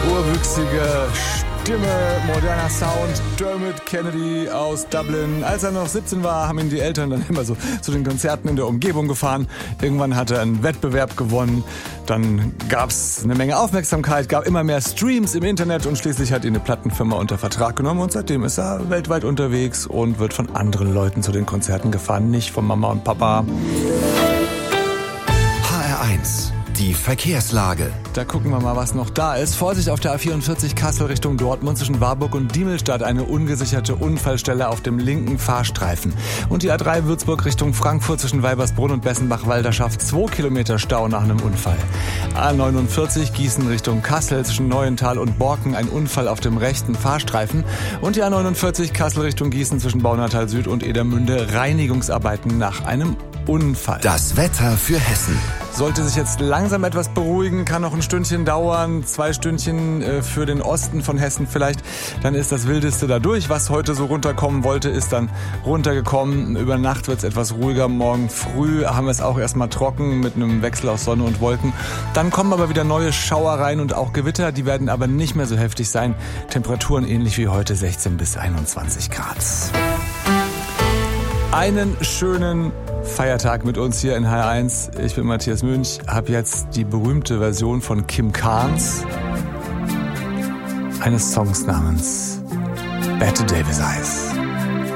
Urwüchsige Stimme, moderner Sound, Dermot Kennedy aus Dublin. Als er noch 17 war, haben ihn die Eltern dann immer so zu den Konzerten in der Umgebung gefahren. Irgendwann hat er einen Wettbewerb gewonnen. Dann gab es eine Menge Aufmerksamkeit, gab immer mehr Streams im Internet und schließlich hat ihn eine Plattenfirma unter Vertrag genommen und seitdem ist er weltweit unterwegs und wird von anderen Leuten zu den Konzerten gefahren, nicht von Mama und Papa. HR1, die Verkehrslage. Da gucken wir mal, was noch da ist. Vorsicht auf der A44 Kassel Richtung Dortmund zwischen Warburg und Diemelstadt. Eine ungesicherte Unfallstelle auf dem linken Fahrstreifen. Und die A3 Würzburg Richtung Frankfurt zwischen Weibersbrunn und Bessenbach-Walderschaft 2 Kilometer Stau nach einem Unfall. A49 Gießen Richtung Kassel zwischen Neuental und Borken. Ein Unfall auf dem rechten Fahrstreifen. Und die A49 Kassel Richtung Gießen zwischen Baunatal Süd und Edermünde. Reinigungsarbeiten nach einem Unfall. Das Wetter für Hessen. Sollte sich jetzt langsam etwas beruhigen, kann noch ein Stündchen dauern, 2 Stündchen für den Osten von Hessen vielleicht. Dann ist das Wildeste da durch. Was heute so runterkommen wollte, ist dann runtergekommen. Über Nacht wird es etwas ruhiger. Morgen früh haben wir es auch erstmal trocken mit einem Wechsel aus Sonne und Wolken. Dann kommen aber wieder neue Schauereien und auch Gewitter. Die werden aber nicht mehr so heftig sein. Temperaturen ähnlich wie heute, 16 bis 21 Grad. Einen schönen Feiertag mit uns hier in HR1. Ich bin Matthias Münch, habe jetzt die berühmte Version von Kim Carnes eines Songs namens Bette Davis Eyes.